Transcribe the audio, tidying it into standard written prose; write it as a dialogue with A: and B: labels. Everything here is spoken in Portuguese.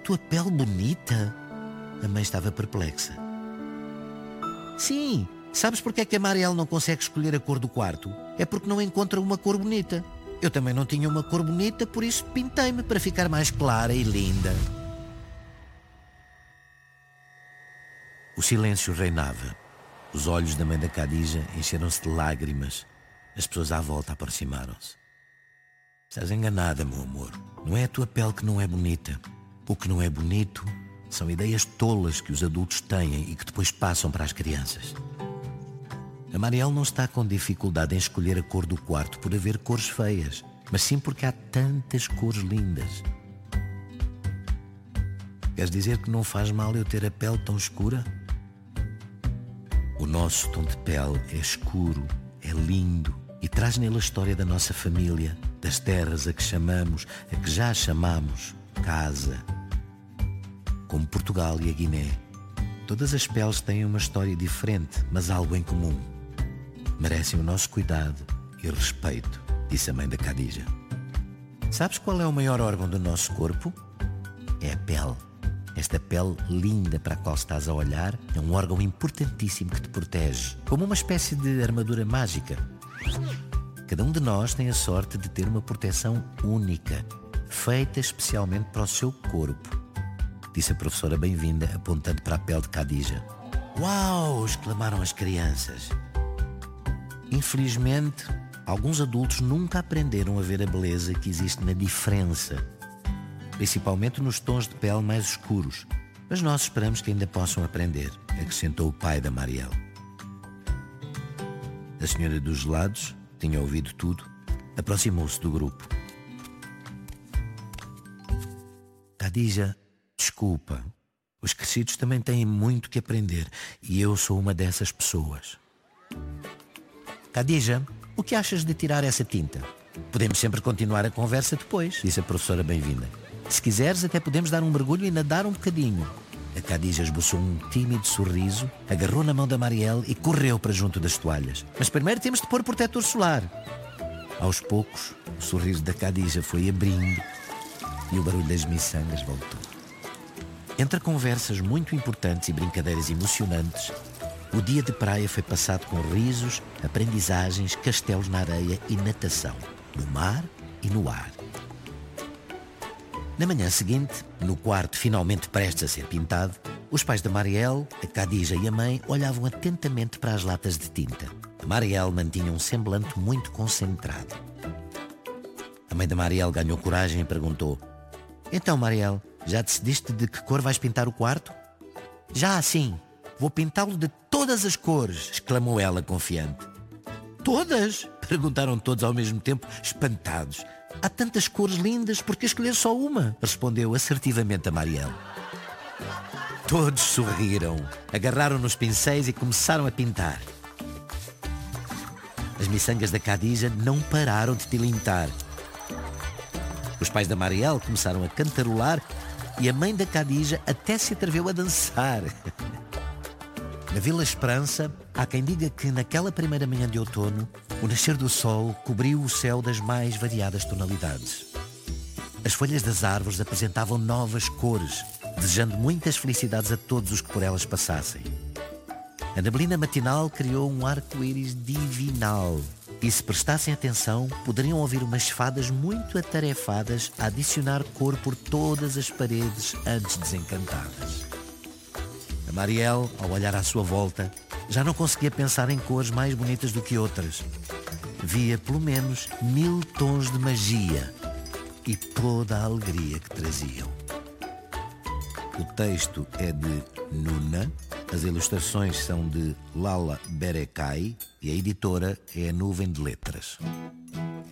A: tua pele bonita? A mãe estava perplexa. Sim, sabes porque é que a Marielle não consegue escolher a cor do quarto? É porque não encontra uma cor bonita. Eu também não tinha uma cor bonita, por isso pintei-me para ficar mais clara e linda. O silêncio reinava. Os olhos da mãe da Khadija encheram-se de lágrimas. As pessoas à volta aproximaram-se. Estás enganada, meu amor. Não é a tua pele que não é bonita. O que não é bonito são ideias tolas que os adultos têm e que depois passam para as crianças. A Marielle não está com dificuldade em escolher a cor do quarto por haver cores feias, mas sim porque há tantas cores lindas. Queres dizer que não faz mal eu ter a pele tão escura? O nosso tom de pele é escuro, é lindo e traz nele a história da nossa família, das terras a que chamamos, a que já chamamos casa. Como Portugal e a Guiné, todas as peles têm uma história diferente, mas algo em comum. Merecem o nosso cuidado e respeito, disse a mãe da Khadija. Sabes qual é o maior órgão do nosso corpo? É a pele. Esta pele linda para a qual estás a olhar é um órgão importantíssimo que te protege, como uma espécie de armadura mágica. Cada um de nós tem a sorte de ter uma proteção única, feita especialmente para o seu corpo, disse a professora bem-vinda, apontando para a pele de Khadija. Uau! Exclamaram as crianças. Infelizmente, alguns adultos nunca aprenderam a ver a beleza que existe na diferença, principalmente nos tons de pele mais escuros. Mas nós esperamos que ainda possam aprender, acrescentou o pai da Marielle. A senhora dos gelados tinha ouvido tudo, aproximou-se do grupo. Khadija, desculpa. Os crescidos também têm muito que aprender e eu sou uma dessas pessoas. Khadija, o que achas de tirar essa tinta? Podemos sempre continuar a conversa depois, disse a professora bem-vinda. Se quiseres, até podemos dar um mergulho e nadar um bocadinho. A Khadija esboçou um tímido sorriso, agarrou na mão da Marielle e correu para junto das toalhas. Mas primeiro temos de pôr protetor solar. Aos poucos, o sorriso da Khadija foi abrindo e o barulho das miçangas voltou. Entre conversas muito importantes e brincadeiras emocionantes, o dia de praia foi passado com risos, aprendizagens, castelos na areia e natação, no mar e no ar. Na manhã seguinte, no quarto finalmente prestes a ser pintado, os pais da Marielle, a Khadija e a mãe olhavam atentamente para as latas de tinta. A Marielle mantinha um semblante muito concentrado. A mãe da Marielle ganhou coragem e perguntou: Então, Marielle, já decidiste de que cor vais pintar o quarto? Já, sim. Vou pintá-lo de todas as cores, exclamou ela confiante. Todas? Perguntaram todos ao mesmo tempo, espantados. Há tantas cores lindas, por que escolher só uma? Respondeu assertivamente a Marielle. Todos sorriram, agarraram nos pincéis e começaram a pintar. As miçangas da Khadija não pararam de tilintar. Os pais da Marielle começaram a cantarolar e a mãe da Khadija até se atreveu a dançar. Na Vila Esperança, há quem diga que naquela primeira manhã de outono, o nascer do sol cobriu o céu das mais variadas tonalidades. As folhas das árvores apresentavam novas cores, desejando muitas felicidades a todos os que por elas passassem. A neblina matinal criou um arco-íris divinal. E se prestassem atenção, poderiam ouvir umas fadas muito atarefadas a adicionar cor por todas as paredes antes desencantadas. A Marielle, ao olhar à sua volta, já não conseguia pensar em cores mais bonitas do que outras. Via pelo menos 1000 tons de magia e toda a alegria que traziam. O texto é de Nuna, as ilustrações são de Lala Berekai e a editora é a Nuvem de Letras.